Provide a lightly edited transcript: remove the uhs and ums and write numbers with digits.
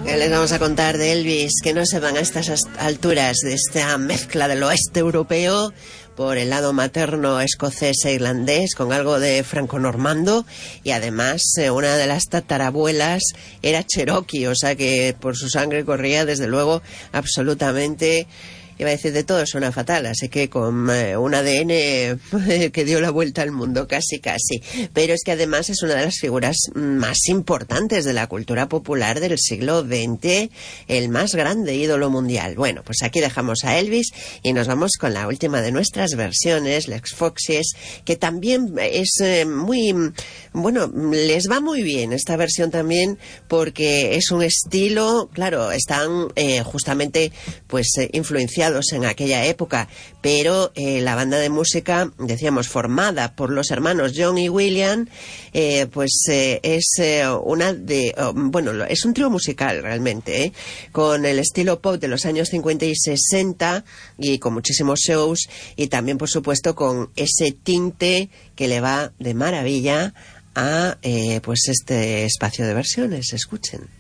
¿Qué les vamos a contar de Elvis? Que no se van a estas alturas de esta mezcla del oeste europeo por el lado materno escocés e irlandés, con algo de franco-normando, y además una de las tatarabuelas era cherokee, o sea que por su sangre corría desde luego absolutamente... Iba a decir de todo, suena fatal, así que con un ADN que dio la vuelta al mundo, casi. Pero es que además es una de las figuras más importantes de la cultura popular del siglo XX, el más grande ídolo mundial. Bueno, pues aquí dejamos a Elvis y nos vamos con la última de nuestras versiones, Lex Foxes, que también es muy... Bueno, les va muy bien esta versión también porque es un estilo, claro, están justamente pues influenciados en aquella época, pero la banda de música, decíamos, formada por los hermanos John y William, es una de... bueno, es un trío musical realmente, con el estilo pop de los años 50 y 60 y con muchísimos shows y también, por supuesto, con ese tinte que le va de maravilla a pues este espacio de versiones. Escuchen.